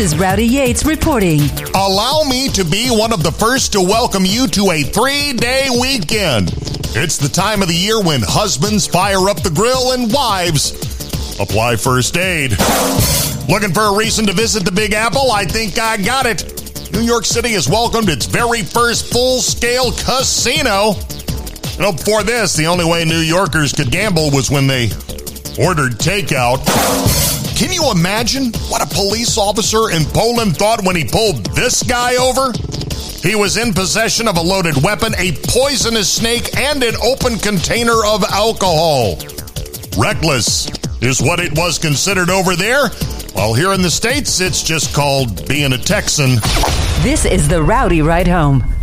is Rowdy Yates reporting. Allow me to be one of the first to welcome you to a 3-day weekend. It's the time of the year when husbands fire up the grill and wives apply first aid. Looking for a reason to visit the Big Apple? I think I got it. New York City has welcomed its very first full-scale casino. Before this, the only way New Yorkers could gamble was when they ordered takeout. Can you imagine what a police officer in Poland thought when he pulled this guy over? He was in possession of a loaded weapon, a poisonous snake, and an open container of alcohol. Reckless is what it was considered over there, while here in the States, it's just called being a Texan. This is the Rowdy Ride Home.